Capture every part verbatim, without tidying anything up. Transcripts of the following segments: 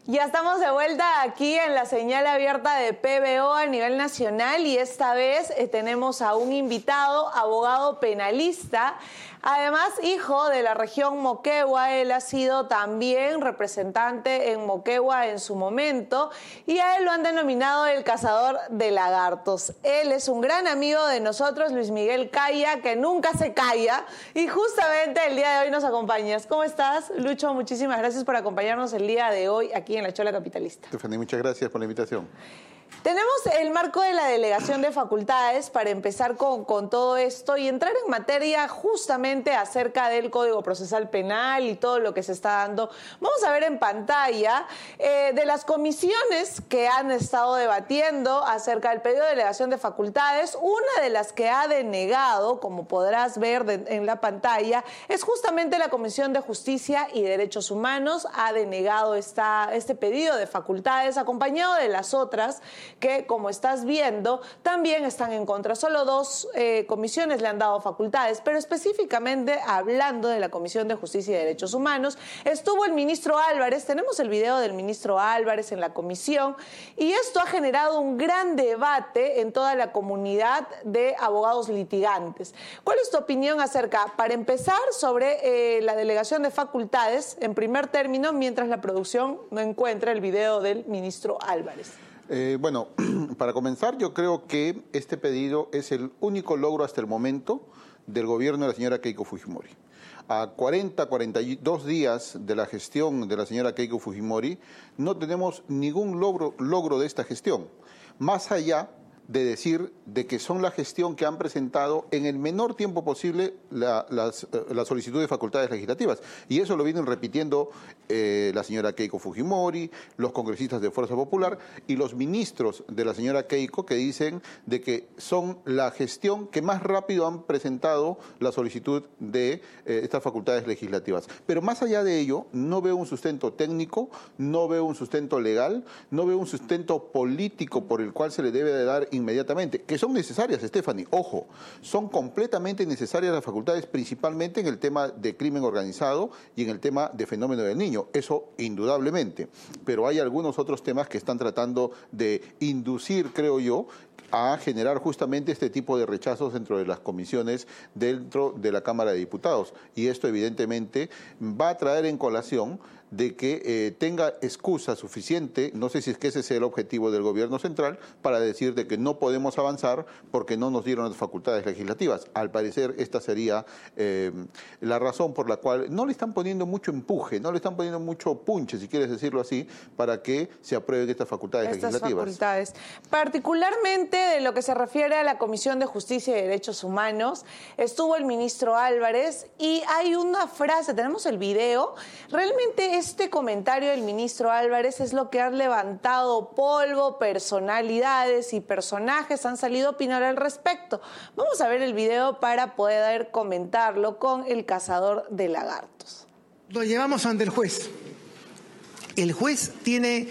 Ya estamos de vuelta aquí en la señal abierta de P B O a nivel nacional y esta vez eh, tenemos a un invitado, abogado penalista, además hijo de la región Moquegua. Él ha sido también representante en Moquegua en su momento y a él lo han denominado el cazador de lagartos. Él es un gran amigo de nosotros, Luis Miguel Caya, que nunca se calla y justamente el día de hoy nos acompañas. ¿Cómo estás, Lucho? Muchísimas gracias por acompañarnos el día de hoy aquí en La Chola Capitalista. Stephanie, muchas gracias por la invitación. Tenemos el marco de la delegación de facultades para empezar con, con todo esto y entrar en materia justamente acerca del Código Procesal Penal y todo lo que se está dando. Vamos a ver en pantalla eh, de las comisiones que han estado debatiendo acerca del pedido de delegación de facultades. Una de las que ha denegado, como podrás ver de, en la pantalla, es justamente la Comisión de Justicia y Derechos Humanos. Ha denegado esta, este pedido de facultades, acompañado de las otras que, como estás viendo, también están en contra. Solo dos eh, comisiones le han dado facultades, pero específicamente hablando de la Comisión de Justicia y Derechos Humanos, estuvo el ministro Álvarez. Tenemos el video del ministro Álvarez en la comisión y esto ha generado un gran debate en toda la comunidad de abogados litigantes. ¿Cuál es tu opinión acerca, para empezar, sobre eh, la delegación de facultades en primer término, mientras la producción no encuentra el video del ministro Álvarez? Eh, bueno, para comenzar, yo creo que este pedido es el único logro hasta el momento del gobierno de la señora Keiko Fujimori. A cuarenta, cuarenta y dos días de la gestión de la señora Keiko Fujimori, no tenemos ningún logro, logro de esta gestión, más allá de decir de que son la gestión que han presentado en el menor tiempo posible la, las, la solicitud de facultades legislativas. Y eso lo vienen repitiendo eh, la señora Keiko Fujimori, los congresistas de Fuerza Popular y los ministros de la señora Keiko, que dicen de que son la gestión que más rápido han presentado la solicitud de eh, estas facultades legislativas. Pero más allá de ello, no veo un sustento técnico, no veo un sustento legal, no veo un sustento político por el cual se le debe de dar inmediatamente, que son necesarias, Stephanie, ojo, son completamente necesarias las facultades, principalmente en el tema de crimen organizado y en el tema de fenómeno del niño, eso indudablemente, pero hay algunos otros temas que están tratando de inducir, creo yo, a generar justamente este tipo de rechazos dentro de las comisiones dentro de la Cámara de Diputados. Y esto evidentemente va a traer en colación de que eh, tenga excusa suficiente, no sé si es que ese es el objetivo del gobierno central, para decir de que no podemos avanzar porque no nos dieron las facultades legislativas. Al parecer esta sería eh, la razón por la cual no le están poniendo mucho empuje, no le están poniendo mucho punche, si quieres decirlo así, para que se aprueben estas facultades estas legislativas. Facultades. Particularmente de lo que se refiere a la Comisión de Justicia y Derechos Humanos, estuvo el ministro Álvarez y hay una frase, tenemos el video, realmente este comentario del ministro Álvarez es lo que ha levantado polvo, personalidades y personajes han salido a opinar al respecto. Vamos a ver el video para poder comentarlo con el cazador de lagartos. Lo llevamos ante el juez. El juez tiene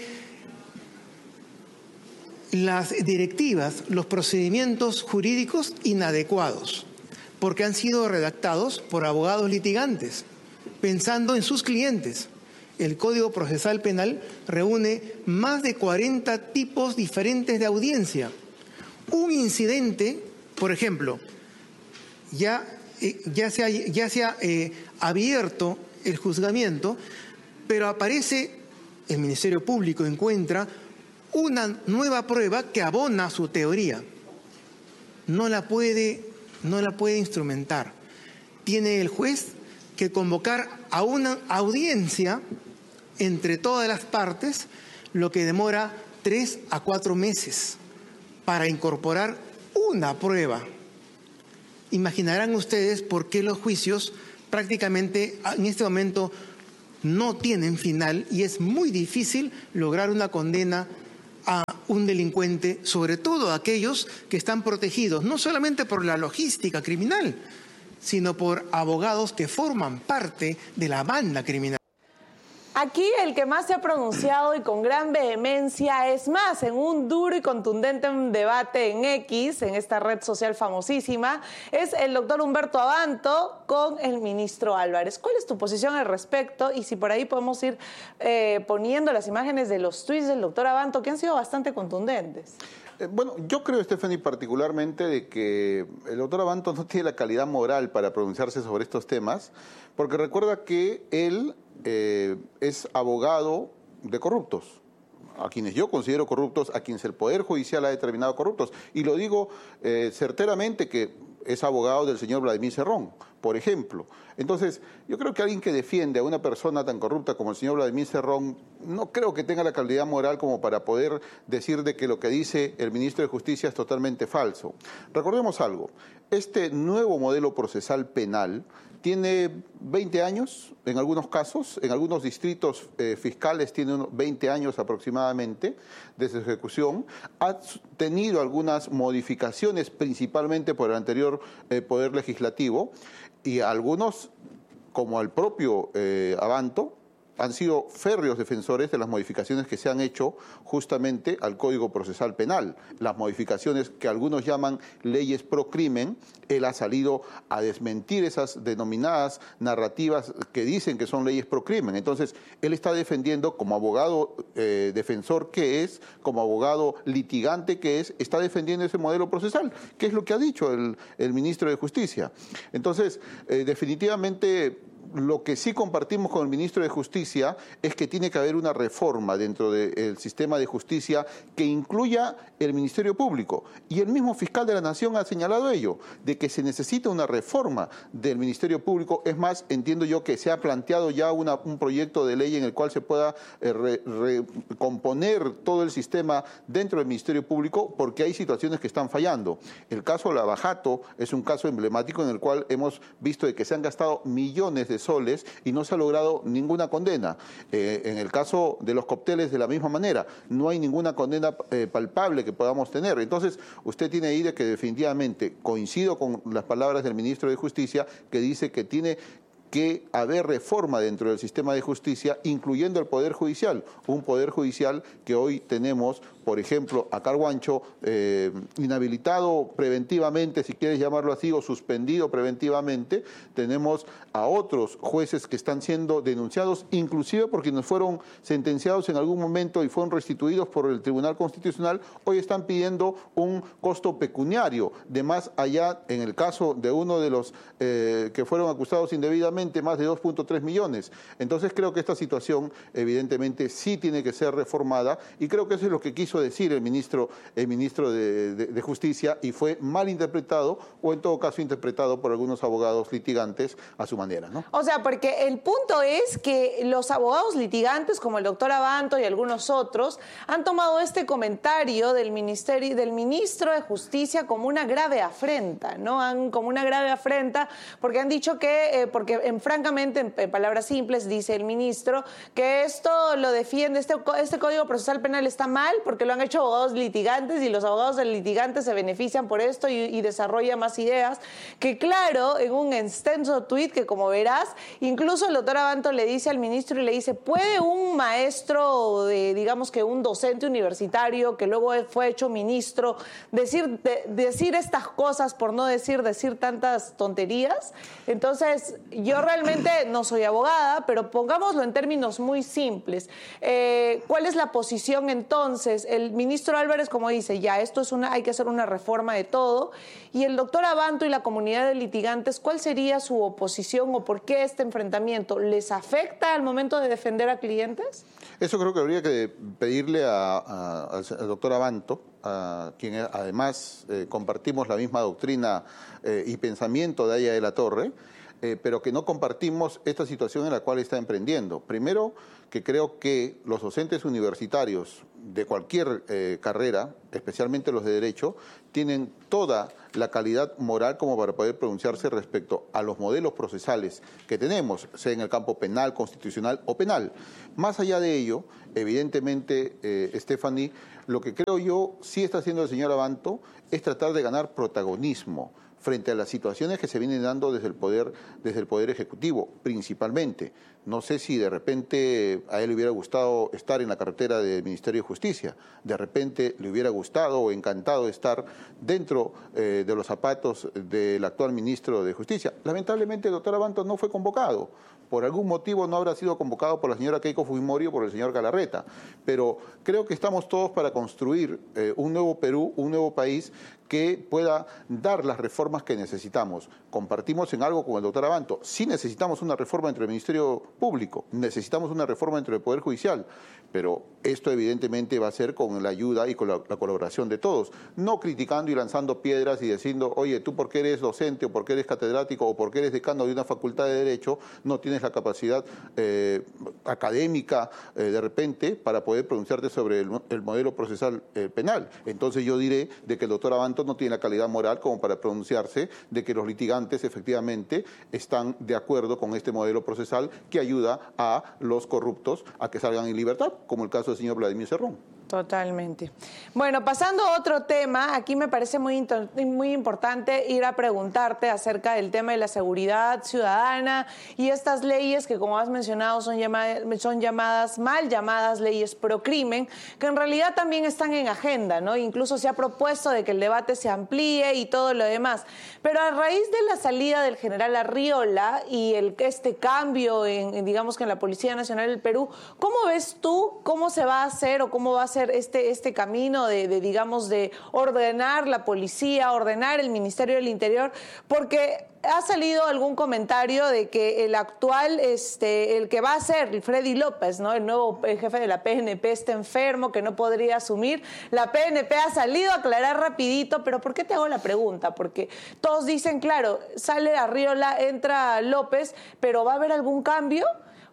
las directivas, los procedimientos jurídicos inadecuados, porque han sido redactados por abogados litigantes, pensando en sus clientes. El Código Procesal Penal reúne más de cuarenta tipos diferentes de audiencia. Un incidente, por ejemplo, ya, eh, ya se ha, ya se ha eh, abierto el juzgamiento, pero aparece, el Ministerio Público encuentra una nueva prueba que abona su teoría. No la puede, no la puede instrumentar. Tiene el juez que convocar a una audiencia entre todas las partes, lo que demora tres a cuatro meses para incorporar una prueba. Imaginarán ustedes por qué los juicios prácticamente en este momento no tienen final y es muy difícil lograr una condena a un delincuente, sobre todo a aquellos que están protegidos no solamente por la logística criminal, sino por abogados que forman parte de la banda criminal. Aquí el que más se ha pronunciado y con gran vehemencia, es más, en un duro y contundente debate en X, en esta red social famosísima, es el doctor Humberto Abanto con el ministro Álvarez. ¿Cuál es tu posición al respecto? Y si por ahí podemos ir eh, poniendo las imágenes de los tweets del doctor Abanto, que han sido bastante contundentes. Eh, bueno, yo creo, Stephanie, particularmente de que el doctor Abanto no tiene la calidad moral para pronunciarse sobre estos temas, porque recuerda que él eh, es abogado de corruptos, a quienes yo considero corruptos, a quienes el Poder Judicial ha determinado corruptos. Y lo digo eh, certeramente que es abogado del señor Vladimir Cerrón, por ejemplo. Entonces, yo creo que alguien que defiende a una persona tan corrupta como el señor Vladimir Cerrón, no creo que tenga la calidad moral como para poder decir de que lo que dice el ministro de Justicia es totalmente falso. Recordemos algo, este nuevo modelo procesal penal tiene veinte años en algunos casos, en algunos distritos eh, fiscales tiene unos veinte años aproximadamente de su ejecución. Ha tenido algunas modificaciones, principalmente por el anterior eh, Poder Legislativo, y algunos, como el propio eh, Abanto, han sido férreos defensores de las modificaciones que se han hecho justamente al Código Procesal Penal. Las modificaciones que algunos llaman leyes pro crimen, él ha salido a desmentir esas denominadas narrativas que dicen que son leyes pro crimen. Entonces, él está defendiendo, como abogado eh, defensor que es, como abogado litigante que es, está defendiendo ese modelo procesal, que es lo que ha dicho el, el ministro de Justicia. Entonces, eh, definitivamente, lo que sí compartimos con el ministro de Justicia es que tiene que haber una reforma dentro del sistema de justicia que incluya el Ministerio Público. Y el mismo fiscal de la Nación ha señalado ello, de que se necesita una reforma del Ministerio Público. Es más, entiendo yo que se ha planteado ya una, un proyecto de ley en el cual se pueda eh, re, recomponer todo el sistema dentro del Ministerio Público, porque hay situaciones que están fallando. El caso Lavajato es un caso emblemático en el cual hemos visto de que se han gastado millones de soles y no se ha logrado ninguna condena. Eh, en el caso de los cócteles, de la misma manera, no hay ninguna condena eh, palpable que podamos tener. Entonces, usted tiene ahí de que definitivamente coincido con las palabras del ministro de Justicia, que dice que tiene que haber reforma dentro del sistema de justicia, incluyendo el Poder Judicial, un Poder Judicial que hoy tenemos, por ejemplo, a Carguancho, eh, inhabilitado preventivamente, si quieres llamarlo así, o suspendido preventivamente. Tenemos a otros jueces que están siendo denunciados, inclusive porque nos fueron sentenciados en algún momento y fueron restituidos por el Tribunal Constitucional, hoy están pidiendo un costo pecuniario de más allá, en el caso de uno de los eh, que fueron acusados indebidamente, más de dos punto tres millones. Entonces creo que esta situación evidentemente sí tiene que ser reformada, y creo que eso es lo que quiso decir el ministro, el ministro de, de, de Justicia, y fue mal interpretado, o en todo caso interpretado por algunos abogados litigantes a su manera, ¿no? O sea, porque el punto es que los abogados litigantes, como el doctor Abanto y algunos otros, han tomado este comentario del ministerio, del ministro de Justicia como una grave afrenta, ¿no? Han, como una grave afrenta, porque han dicho que, eh, porque en, francamente, en, en palabras simples, dice el ministro, que esto lo defiende, este, este Código Procesal Penal está mal porque lo han hecho abogados litigantes, y los abogados del litigante se benefician por esto y, y desarrollan más ideas. Que claro, en un extenso tuit que, como verás, incluso el doctor Abanto le dice al ministro y le dice, ¿puede un maestro, de, digamos que un docente universitario que luego fue hecho ministro, decir, de, decir estas cosas, por no decir, decir tantas tonterías? Entonces, yo realmente no soy abogada, pero pongámoslo en términos muy simples. Eh, ¿Cuál es la posición entonces? El ministro Álvarez, como dice, ya esto es una, hay que hacer una reforma de todo, y el doctor Abanto y la comunidad de litigantes, ¿cuál sería su oposición o por qué este enfrentamiento? ¿Les afecta al momento de defender a clientes? Eso creo que habría que pedirle a, a, al doctor Abanto, a quien además eh, compartimos la misma doctrina eh, y pensamiento de Aya de la Torre, Eh, pero que no compartimos esta situación en la cual está emprendiendo. Primero, que creo que los docentes universitarios de cualquier eh, carrera, especialmente los de Derecho, tienen toda la calidad moral como para poder pronunciarse respecto a los modelos procesales que tenemos, sea en el campo penal, constitucional o penal. Más allá de ello, evidentemente, eh, Stephanie, lo que creo yo sí está haciendo el señor Abanto es tratar de ganar protagonismo frente a las situaciones que se vienen dando desde el poder, desde el poder ejecutivo, principalmente. No sé si de repente a él le hubiera gustado estar en la cartera del Ministerio de Justicia, de repente le hubiera gustado o encantado estar dentro eh, de los zapatos del actual ministro de Justicia. Lamentablemente el doctor Abanto no fue convocado. Por algún motivo no habrá sido convocado por la señora Keiko Fujimori o por el señor Galarreta. Pero creo que estamos todos para construir eh, un nuevo Perú, un nuevo país que pueda dar las reformas que necesitamos. Compartimos en algo con el doctor Abanto. Sí necesitamos una reforma entre el Ministerio Público, necesitamos una reforma entre el Poder Judicial, pero esto evidentemente va a ser con la ayuda y con la, la colaboración de todos, no criticando y lanzando piedras y diciendo, oye, tú porque eres docente o porque eres catedrático o porque eres decano de una facultad de Derecho, no tienes la capacidad eh, académica eh, de repente para poder pronunciarte sobre el, el modelo procesal eh, penal. Entonces yo diré de que el doctor Abanto no tiene la calidad moral como para pronunciarse de que los litigantes efectivamente están de acuerdo con este modelo procesal que ayuda a los corruptos a que salgan en libertad, como el caso del señor Vladimir Cerrón. Totalmente. Bueno, pasando a otro tema, aquí me parece muy, muy importante ir a preguntarte acerca del tema de la seguridad ciudadana y estas leyes que, como has mencionado, son llamadas, son llamadas mal llamadas leyes pro crimen, que en realidad también están en agenda, ¿no? Incluso se ha propuesto de que el debate se amplíe y todo lo demás. Pero a raíz de la salida del general Arriola y el, este cambio, en, en, digamos que en la Policía Nacional del Perú, ¿cómo ves tú cómo se va a hacer o cómo va a ser este, este camino de, de, digamos, de ordenar la policía, ordenar el Ministerio del Interior? Porque ha salido algún comentario de que el actual, este, el que va a ser Freddy López, ¿no? El nuevo jefe de la P N P está enfermo, que no podría asumir. La P N P ha salido a aclarar rapidito, pero ¿por qué te hago la pregunta? Porque todos dicen, claro, sale Arriola, entra López, pero ¿va a haber algún cambio?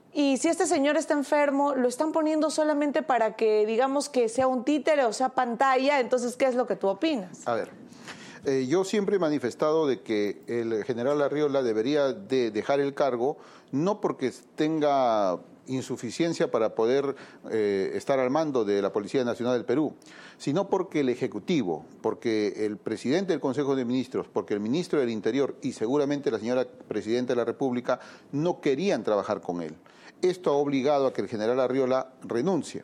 Y si este señor está enfermo, lo están poniendo solamente para que, digamos, que sea un títere o sea pantalla. Entonces, ¿qué es lo que tú opinas? A ver, eh, yo siempre he manifestado de que el general Arriola debería de dejar el cargo, no porque tenga insuficiencia para poder eh, estar al mando de la Policía Nacional del Perú, sino porque el Ejecutivo, porque el presidente del Consejo de Ministros, porque el ministro del Interior y seguramente la señora Presidenta de la República no querían trabajar con él. Esto ha obligado a que el general Arriola renuncie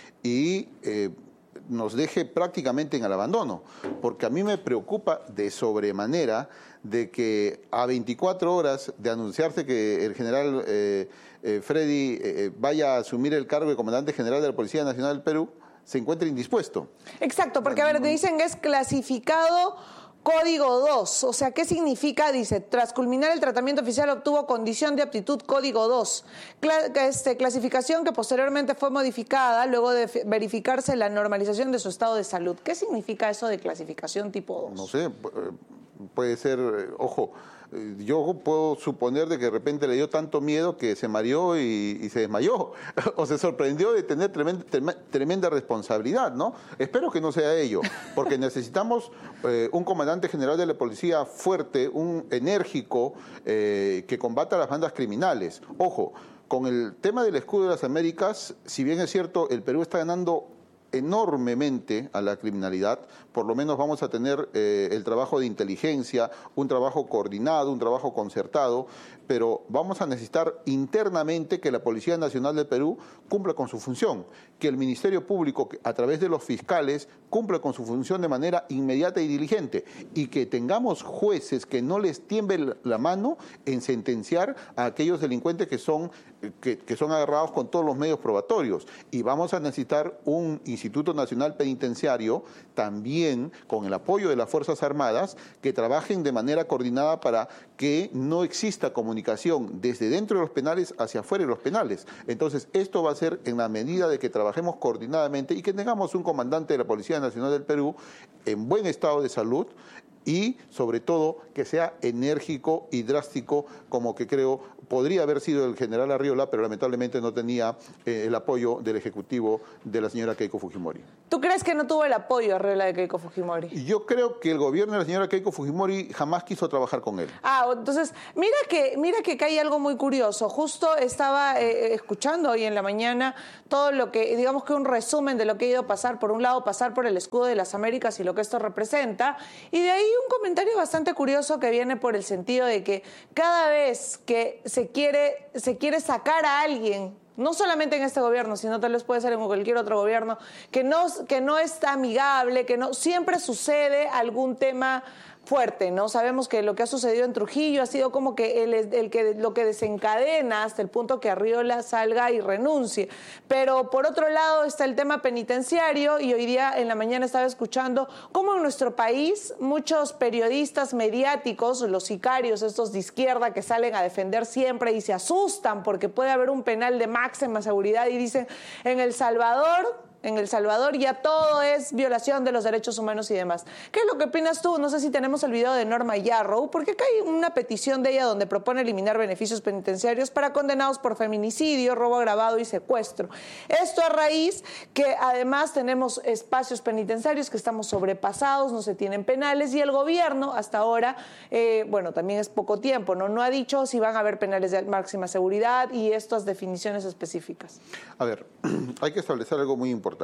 y eh, nos deje prácticamente en el abandono, porque a mí me preocupa de sobremanera de que a veinticuatro horas de anunciarse que el general eh, eh, Freddy eh, vaya a asumir el cargo de comandante general de la Policía Nacional del Perú, se encuentre indispuesto. Exacto, porque a ver, te dicen que es clasificado Código dos, o sea, ¿qué significa? Dice, tras culminar el tratamiento oficial obtuvo condición de aptitud Código dos, Cla este, clasificación que posteriormente fue modificada luego de verificarse la normalización de su estado de salud. ¿Qué significa eso de clasificación tipo dos? No sé, puede ser, ojo, yo puedo suponer de que de repente le dio tanto miedo que se mareó y, y se desmayó, o se sorprendió de tener tremenda, tremenda responsabilidad, ¿no? Espero que no sea ello, porque necesitamos eh, un comandante general de la policía fuerte, un enérgico, eh, que combata las bandas criminales. Ojo, con el tema del escudo de las Américas, si bien es cierto, el Perú está ganando enormemente a la criminalidad, por lo menos vamos a tener eh, el trabajo de inteligencia, un trabajo coordinado, un trabajo concertado, pero vamos a necesitar internamente que la Policía Nacional del Perú cumpla con su función, que el Ministerio Público, a través de los fiscales, cumpla con su función de manera inmediata y diligente, y que tengamos jueces que no les tiemble la mano en sentenciar a aquellos delincuentes que son, que, que son agarrados con todos los medios probatorios. Y vamos a necesitar un Instituto Nacional Penitenciario, también con el apoyo de las Fuerzas Armadas, que trabajen de manera coordinada para que no exista comunicación desde dentro de los penales hacia afuera de los penales. Entonces, esto va a ser en la medida de que trabajemos coordinadamente y que tengamos un comandante de la Policía Nacional del Perú en buen estado de salud y, sobre todo, que sea enérgico y drástico, como que creo podría haber sido el general Arriola, pero lamentablemente no tenía eh, el apoyo del Ejecutivo de la señora Keiko Fujimori. ¿Tú crees que no tuvo el apoyo Arriola de Keiko Fujimori? Yo creo que el gobierno de la señora Keiko Fujimori jamás quiso trabajar con él. Ah, entonces, mira que, mira que hay algo muy curioso. Justo estaba eh, escuchando hoy en la mañana todo lo que, digamos que un resumen de lo que ha ido a pasar. Por un lado, pasar por el escudo de las Américas y lo que esto representa, y de ahí un comentario bastante curioso que viene por el sentido de que cada vez que se quiere, se quiere sacar a alguien, no solamente en este gobierno, sino tal vez puede ser en cualquier otro gobierno, que no, que no está amigable, que no, siempre sucede algún tema fuerte, ¿no? Sabemos que lo que ha sucedido en Trujillo ha sido como que el, el que lo que desencadena hasta el punto que Arriola salga y renuncie. Pero por otro lado está el tema penitenciario, y hoy día en la mañana estaba escuchando cómo en nuestro país muchos periodistas mediáticos, los sicarios estos de izquierda que salen a defender siempre y se asustan porque puede haber un penal de máxima seguridad y dicen en El Salvador... En El Salvador ya todo es violación de los derechos humanos y demás. ¿Qué es lo que opinas tú? No sé si tenemos el video de Norma Yarrow, porque acá hay una petición de ella donde propone eliminar beneficios penitenciarios para condenados por feminicidio, robo agravado y secuestro. Esto a raíz que además tenemos espacios penitenciarios que estamos sobrepasados, no se tienen penales, y el gobierno hasta ahora, eh, bueno, también es poco tiempo, ¿no? No ha dicho si van a haber penales de máxima seguridad y estas definiciones específicas. A ver, hay que establecer algo muy importante.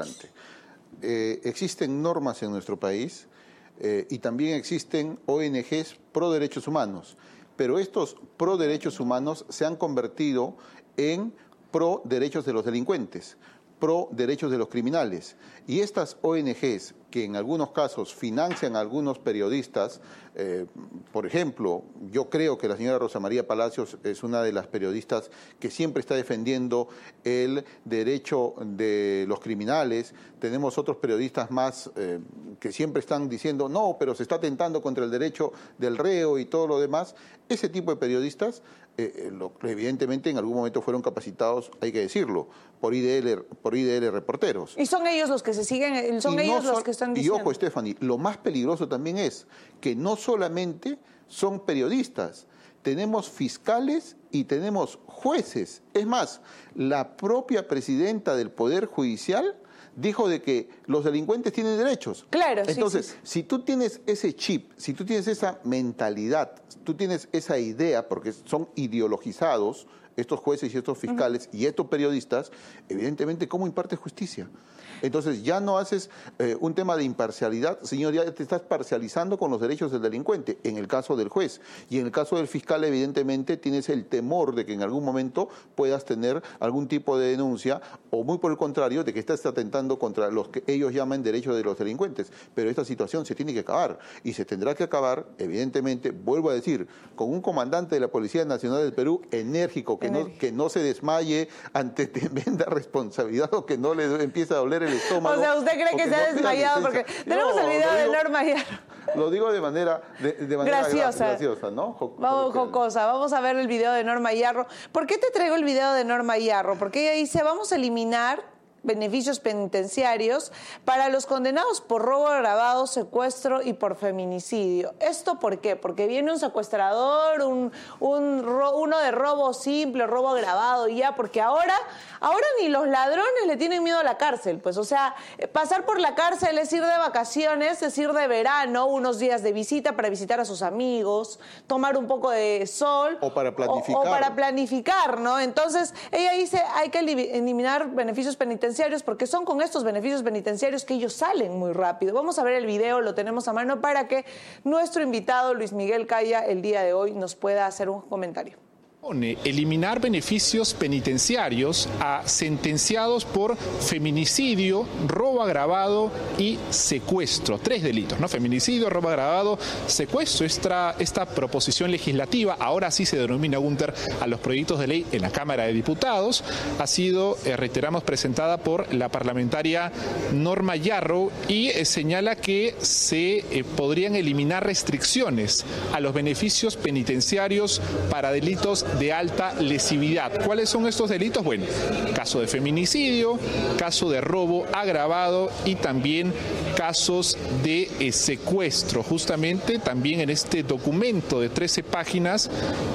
Eh, existen normas en nuestro país eh, y también existen O N Ges pro derechos humanos, pero estos pro derechos humanos se han convertido en pro derechos de los delincuentes, pro derechos de los criminales. Y estas O N Ges, que en algunos casos financian a algunos periodistas, eh, por ejemplo, yo creo que la señora Rosa María Palacios es una de las periodistas que siempre está defendiendo el derecho de los criminales. Tenemos otros periodistas más eh, que siempre están diciendo, no, pero se está atentando contra el derecho del reo y todo lo demás. Ese tipo de periodistas, eh, lo, evidentemente en algún momento fueron capacitados, hay que decirlo, por I D L, por I D L reporteros. Y son ellos los que se siguen, son y ellos no los son, que están diciendo. Y ojo, Stephanie, lo más peligroso también es que no solamente son periodistas, tenemos fiscales y tenemos jueces. Es más, la propia presidenta del Poder Judicial dijo de que los delincuentes tienen derechos. Claro, Entonces, sí, sí. si tú tienes ese chip, si tú tienes esa mentalidad, tú tienes esa idea, porque son ideologizados estos jueces y estos fiscales uh-huh. y estos periodistas, evidentemente, ¿cómo impartes justicia? Entonces ya no haces eh, un tema de imparcialidad, señor, ya te estás parcializando con los derechos del delincuente, en el caso del juez. Y en el caso del fiscal, evidentemente, tienes el temor de que en algún momento puedas tener algún tipo de denuncia, o muy por el contrario, de que estás atentando contra los que ellos llaman derechos de los delincuentes. Pero esta situación se tiene que acabar, y se tendrá que acabar, evidentemente, vuelvo a decir, con un comandante de la Policía Nacional del Perú enérgico, que, no, que no se desmaye ante tremenda responsabilidad o que no le empiece a doler el estómago. O sea, ¿usted cree que se ha desmayado? Porque tenemos no, el video de Norma Yarrow. Lo digo de manera, de, de manera graciosa. graciosa, ¿no? Jo vamos, jocosa. Vamos a ver el video de Norma Yarrow. ¿Por qué te traigo el video de Norma Yarrow? Porque ella dice, vamos a eliminar beneficios penitenciarios para los condenados por robo agravado, secuestro y por feminicidio. ¿Esto por qué? Porque viene un secuestrador, un, un ro, uno de robo simple, robo agravado y ya, porque ahora, ahora ni los ladrones le tienen miedo a la cárcel, pues, o sea, pasar por la cárcel es ir de vacaciones, es ir de verano, unos días de visita para visitar a sus amigos, tomar un poco de sol. O para planificar. O, o para planificar, ¿no? Entonces, ella dice, hay que eliminar beneficios penitenciarios porque son con estos beneficios penitenciarios que ellos salen muy rápido. Vamos a ver el video, lo tenemos a mano para que nuestro invitado Luis Miguel Caya el día de hoy nos pueda hacer un comentario. Eliminar beneficios penitenciarios a sentenciados por feminicidio, robo agravado y secuestro. Tres delitos, ¿no? Feminicidio, robo agravado, secuestro. Esta, esta proposición legislativa, ahora sí se denomina, Gunter, a los proyectos de ley en la Cámara de Diputados, ha sido, eh, reiteramos, presentada por la parlamentaria Norma Yarrow y eh, señala que se eh, podrían eliminar restricciones a los beneficios penitenciarios para delitos de alta lesividad. ¿Cuáles son estos delitos? Bueno, caso de feminicidio, caso de robo agravado y también casos de eh, secuestro. Justamente también en este documento de trece páginas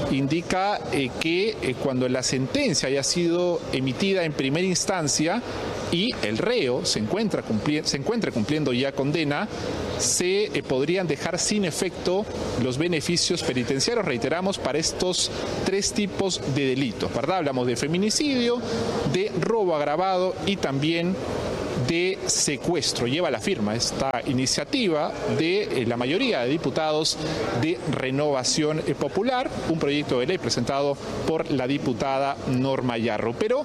indica eh, que eh, cuando la sentencia haya sido emitida en primera instancia y el reo se encuentra cumpliendo, se encuentra cumpliendo ya condena, se eh, podrían dejar sin efecto los beneficios penitenciarios, reiteramos, para estos tres tipos de delitos, ¿verdad? Hablamos de feminicidio, de robo agravado y también de secuestro. Lleva la firma esta iniciativa de eh, la mayoría de diputados de Renovación Popular, un proyecto de ley presentado por la diputada Norma Yarro. Pero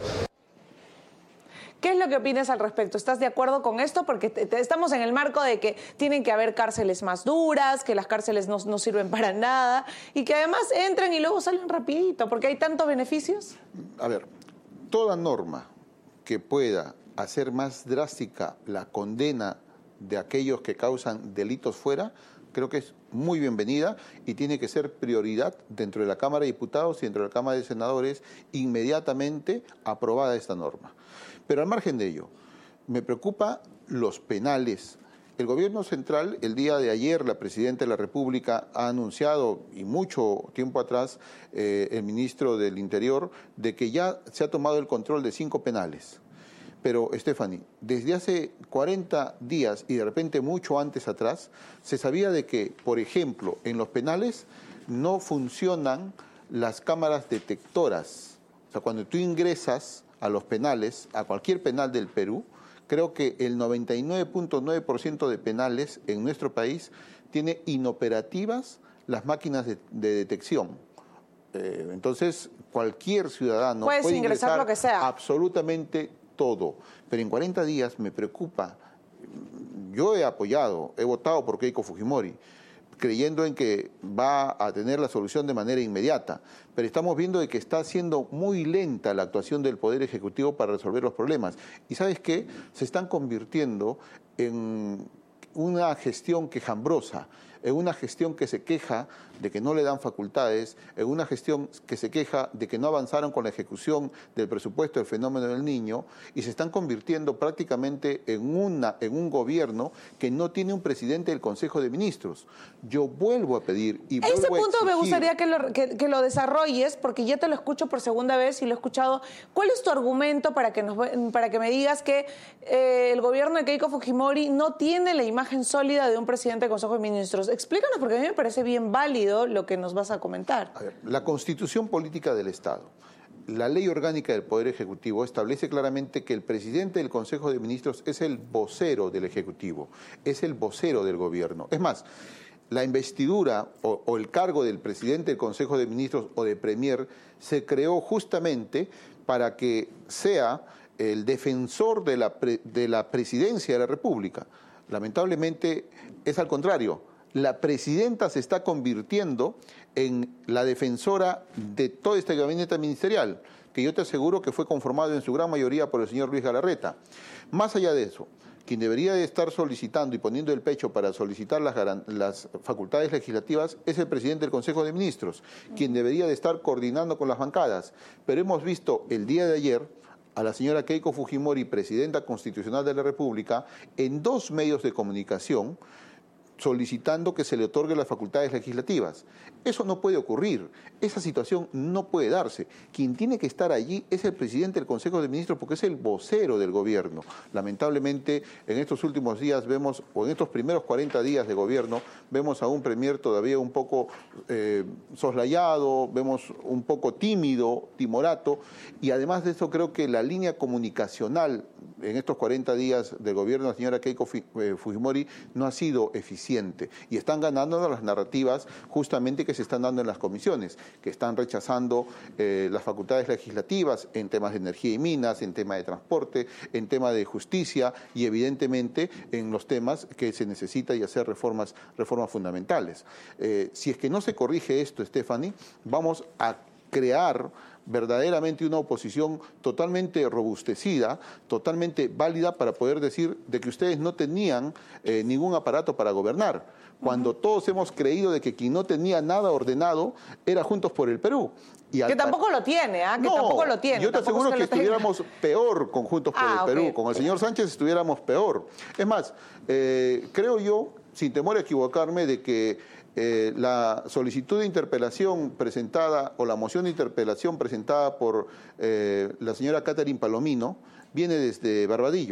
¿qué es lo que opinas al respecto? ¿Estás de acuerdo con esto? Porque te, te, estamos en el marco de que tienen que haber cárceles más duras, que las cárceles no, no sirven para nada y que además entran y luego salen rapidito, porque hay tantos beneficios. A ver, toda norma que pueda hacer más drástica la condena de aquellos que causan delitos fuera, creo que es muy bienvenida y tiene que ser prioridad dentro de la Cámara de Diputados y dentro de la Cámara de Senadores, inmediatamente aprobada esta norma. Pero al margen de ello, me preocupa los penales. El gobierno central, el día de ayer, la presidenta de la República ha anunciado, y mucho tiempo atrás, eh, el ministro del Interior, de que ya se ha tomado el control de cinco penales. Pero, Stephanie, desde hace cuarenta días y de repente mucho antes atrás, se sabía de que, por ejemplo, en los penales no funcionan las cámaras detectoras. O sea, cuando tú ingresas a los penales, a cualquier penal del Perú, creo que el noventa y nueve punto nueve por ciento de penales en nuestro país tiene inoperativas las máquinas de, de detección. Eh, entonces, cualquier ciudadano Puedes puede ingresar, ingresar lo que sea. absolutamente todo. Pero en cuarenta días me preocupa. Yo he apoyado, he votado por Keiko Fujimori, creyendo en que va a tener la solución de manera inmediata. Pero estamos viendo de que está siendo muy lenta la actuación del Poder Ejecutivo para resolver los problemas. Y ¿sabes qué? Se están convirtiendo en una gestión quejambrosa, en una gestión que se queja de que no le dan facultades, en una gestión que se queja de que no avanzaron con la ejecución del presupuesto del fenómeno del niño, y se están convirtiendo prácticamente en, una, en un gobierno que no tiene un presidente del Consejo de Ministros. Yo vuelvo a pedir y vuelvo a Ese punto exigir, me gustaría que lo, que, que lo desarrolles, porque ya te lo escucho por segunda vez y lo he escuchado. ¿Cuál es tu argumento para que, nos, para que me digas que eh, el gobierno de Keiko Fujimori no tiene la imagen sólida de un presidente del Consejo de Ministros? Explícanos, porque a mí me parece bien válido lo que nos vas a comentar. A ver, la Constitución Política del Estado, la Ley Orgánica del Poder Ejecutivo establece claramente que el presidente del Consejo de Ministros es el vocero del Ejecutivo, es el vocero del gobierno. Es más, la investidura o, o el cargo del presidente del Consejo de Ministros o de Premier se creó justamente para que sea el defensor de la, pre, de la presidencia de la República. Lamentablemente es al contrario. La presidenta se está convirtiendo en la defensora de todo este gabinete ministerial, que yo te aseguro que fue conformado en su gran mayoría por el señor Luis Galarreta. Más allá de eso, quien debería de estar solicitando y poniendo el pecho para solicitar las, las facultades legislativas es el presidente del Consejo de Ministros, quien debería de estar coordinando con las bancadas. Pero hemos visto el día de ayer a la señora Keiko Fujimori, presidenta constitucional de la República, en dos medios de comunicación, solicitando que se le otorguen las facultades legislativas. Eso no puede ocurrir, esa situación no puede darse. Quien tiene que estar allí es el presidente del Consejo de Ministros porque es el vocero del gobierno. Lamentablemente, en estos últimos días vemos, o en estos primeros cuarenta días de gobierno, vemos a un premier todavía un poco eh, soslayado, vemos un poco tímido, timorato, y además de eso creo que la línea comunicacional en estos cuarenta días del gobierno de la señora Keiko Fujimori no ha sido eficiente y están ganando las narrativas justamente que se están dando en las comisiones, que están rechazando eh, las facultades legislativas en temas de energía y minas, en tema de transporte, en tema de justicia y evidentemente en los temas que se necesita y hacer reformas, reformas fundamentales. Eh, si es que no se corrige esto, Stephanie, vamos a crear verdaderamente una oposición totalmente robustecida, totalmente válida para poder decir de que ustedes no tenían eh, ningún aparato para gobernar, cuando uh-huh. todos hemos creído de que quien no tenía nada ordenado era Juntos por el Perú. Y que al... tampoco lo tiene, ¿eh? que no, tampoco lo tiene. Yo te aseguro que, que estuviéramos peor con Juntos por ah, el Perú, okay. con el señor Sánchez estuviéramos peor. Es más, eh, creo yo, sin temor a equivocarme, de que Eh, la solicitud de interpelación presentada o la moción de interpelación presentada por eh, la señora Catherine Palomino viene desde Barbadillo.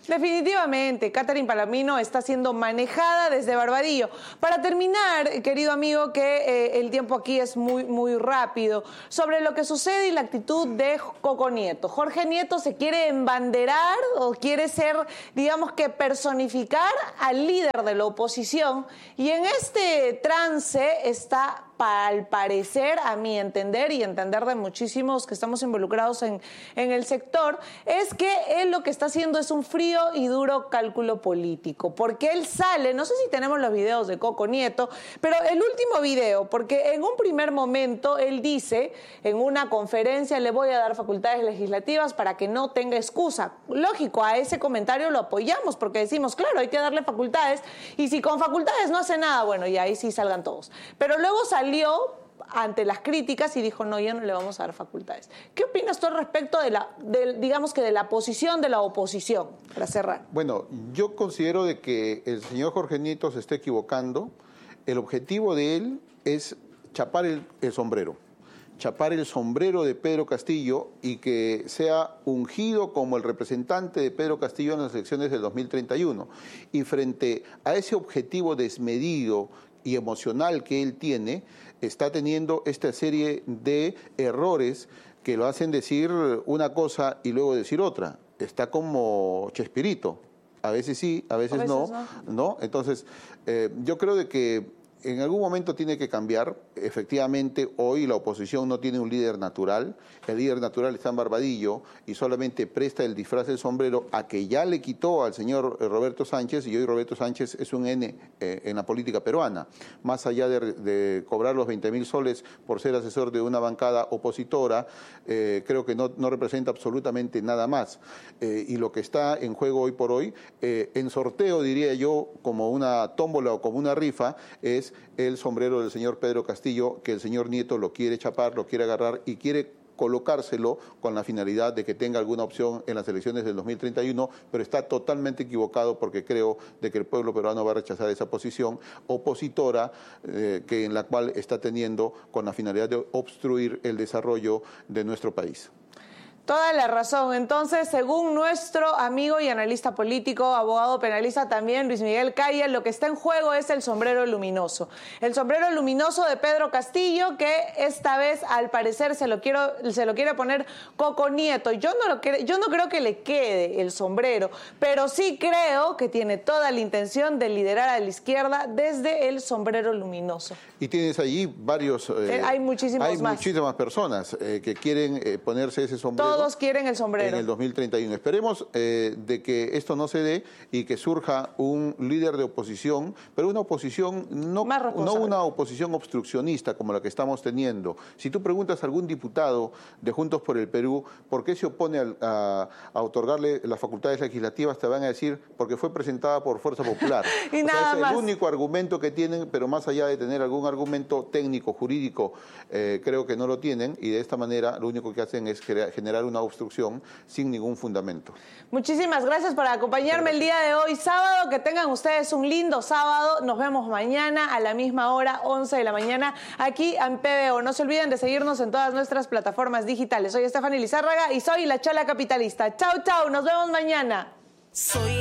Definitivamente, Catherine Palomino está siendo manejada desde Barbadillo. Para terminar, querido amigo, que eh, el tiempo aquí es muy, muy rápido, sobre lo que sucede y la actitud de Coco Nieto. Jorge Nieto se quiere embanderar o quiere ser, digamos que personificar al líder de la oposición, y en este trance está, al parecer, a mi entender y entender de muchísimos que estamos involucrados en, en el sector, es que él lo que está haciendo es un frío y duro cálculo político, porque él sale, no sé si tenemos los videos de Coco Nieto, pero el último video, porque en un primer momento él dice, en una conferencia, le voy a dar facultades legislativas para que no tenga excusa. Lógico, a ese comentario lo apoyamos, porque decimos, claro, hay que darle facultades, y si con facultades no hace nada, bueno, y ahí sí salgan todos. Pero luego salió ante las críticas y dijo, no, ya no le vamos a dar facultades. ¿Qué opinas tú al respecto de la, de, digamos que de la posición de la oposición, para cerrar? Bueno, yo considero de que el señor Jorge Nieto se está equivocando. El objetivo de él es chapar el, el sombrero, chapar el sombrero de Pedro Castillo y que sea ungido como el representante de Pedro Castillo en las elecciones del dos mil treinta y uno. Y frente a ese objetivo desmedido y emocional que él tiene, está teniendo esta serie de errores que lo hacen decir una cosa y luego decir otra. Está como Chespirito, a veces sí, a veces, a veces no, no, ¿no? Entonces, eh, yo creo de que en algún momento tiene que cambiar. Efectivamente, hoy la oposición no tiene un líder natural. El líder natural está en Barbadillo y solamente presta el disfraz del sombrero a que ya le quitó al señor Roberto Sánchez, y hoy Roberto Sánchez es un N eh, en la política peruana. Más allá de, de cobrar los veinte mil soles por ser asesor de una bancada opositora, eh, creo que no, no representa absolutamente nada más. Eh, y lo que está en juego hoy por hoy, eh, en sorteo, diría yo, como una tómbola o como una rifa, es el sombrero del señor Pedro Castillo, que el señor Nieto lo quiere chapar, lo quiere agarrar y quiere colocárselo con la finalidad de que tenga alguna opción en las elecciones del dos mil treinta y uno, pero está totalmente equivocado, porque creo de que el pueblo peruano va a rechazar esa posición opositora eh, que en la cual está teniendo con la finalidad de obstruir el desarrollo de nuestro país. Toda la razón. Entonces, según nuestro amigo y analista político, abogado penalista también, Luis Miguel Caya, lo que está en juego es el sombrero luminoso. El sombrero luminoso de Pedro Castillo, que esta vez, al parecer, se lo, quiero, se lo quiere poner Coco Nieto. Yo no, lo quiero, yo no creo que le quede el sombrero, pero sí creo que tiene toda la intención de liderar a la izquierda desde el sombrero luminoso. Y tienes allí varios... Eh, hay muchísimos hay más. muchísimas personas eh, que quieren eh, ponerse ese sombrero. Todos quieren el sombrero. En el dos mil treinta y uno. Esperemos eh, de que esto no se dé y que surja un líder de oposición, pero una oposición, no, no una oposición obstruccionista como la que estamos teniendo. Si tú preguntas a algún diputado de Juntos por el Perú por qué se opone a, a, a otorgarle las facultades legislativas, te van a decir porque fue presentada por Fuerza Popular. y o nada sea, es más. el único argumento que tienen, pero más allá de tener algún argumento técnico, jurídico, eh, creo que no lo tienen, y de esta manera lo único que hacen es crear, generar una obstrucción sin ningún fundamento. Muchísimas gracias por acompañarme el día de hoy, sábado. Que tengan ustedes un lindo sábado. Nos vemos mañana a la misma hora, once de la mañana, aquí en P B O. No se olviden de seguirnos en todas nuestras plataformas digitales. Soy Estefany Lizárraga y soy la Chola Capitalista. Chau, chau. Nos vemos mañana. Soy